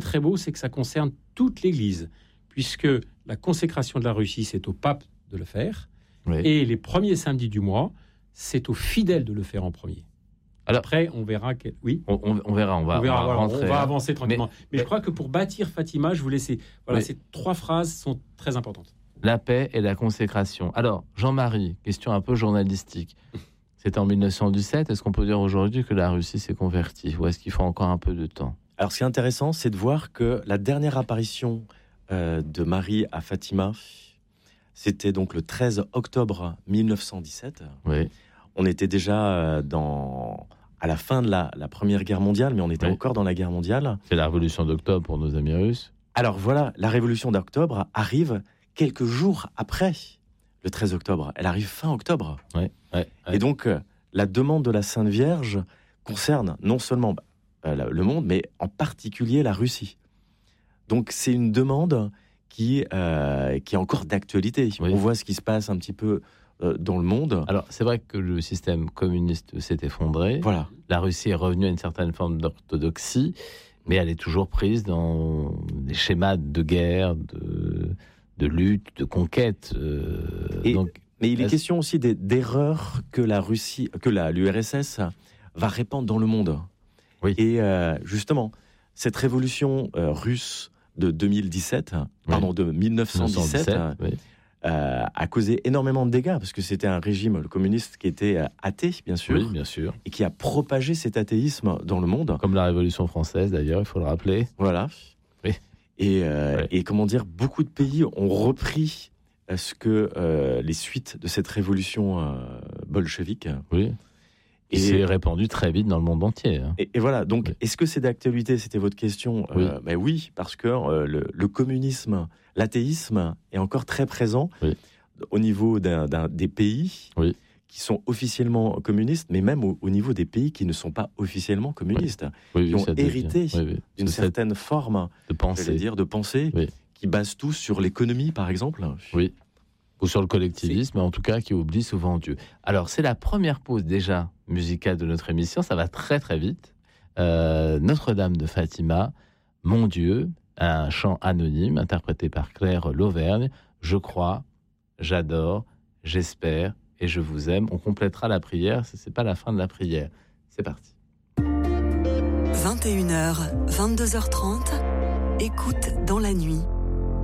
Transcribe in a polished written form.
très beau, c'est que ça concerne toute l'Église, puisque la consécration de la Russie, c'est au pape de le faire, et les premiers samedis du mois, c'est aux fidèles de le faire en premier. Alors, après, on verra. Oui, on verra. On va avancer tranquillement. Mais je crois que pour bâtir Fatima, je vous laisse. Voilà, ces 3 phrases sont très importantes. La paix et la consécration. Alors, Jean-Marie, question un peu journalistique. C'était en 1917. Est-ce qu'on peut dire aujourd'hui que la Russie s'est convertie, ou est-ce qu'il faut encore un peu de temps ? Alors, ce qui est intéressant, c'est de voir que la dernière apparition de Marie à Fatima, c'était donc le 13 octobre 1917. Oui. On était déjà à la fin de la Première Guerre mondiale, mais on était encore dans la guerre mondiale. C'est la révolution d'octobre pour nos amis russes. Alors voilà, la révolution d'octobre arrive quelques jours après le 13 octobre. Elle arrive fin octobre. Et donc, la demande de la Sainte Vierge concerne non seulement le monde, mais en particulier la Russie. Donc, c'est une demande qui est encore d'actualité. On voit ce qui se passe un petit peu dans le monde. Alors, c'est vrai que le système communiste s'est effondré. Voilà. La Russie est revenue à une certaine forme d'orthodoxie, mais elle est toujours prise dans des schémas de guerre, de lutte, de conquête. Mais il est question aussi d'erreurs que la Russie, que l'URSS va répandre dans le monde. Oui. Et justement, cette révolution russe de 2017, de 1917, a causé énormément de dégâts, parce que c'était un régime, le communiste, qui était athée, bien sûr. Oui, bien sûr. Et qui a propagé cet athéisme dans le monde. Comme la Révolution française, d'ailleurs, il faut le rappeler. Voilà. Oui. Et comment dire, beaucoup de pays ont repris les suites de cette révolution bolchevique. Oui. Et c'est répandu très vite dans le monde entier. Hein. Et voilà, donc est-ce que c'est d'actualité ? C'était votre question. Oui, parce que le communisme, l'athéisme est encore très présent au niveau des pays qui sont officiellement communistes, mais même au niveau des pays qui ne sont pas officiellement communistes, qui ont hérité d'une certaine forme de pensée, qui base tout sur l'économie, par exemple. Oui. Ou sur le collectivisme, mais en tout cas qui oublie souvent Dieu. Alors, c'est la première pause déjà musicale de notre émission, ça va très très vite. Notre-Dame de Fatima, Mon Dieu, un chant anonyme interprété par Claire Lauvergne. Je crois, j'adore, j'espère et je vous aime. On complétera la prière, c'est pas la fin de la prière. C'est parti. 21h, 22h30, écoute dans la nuit.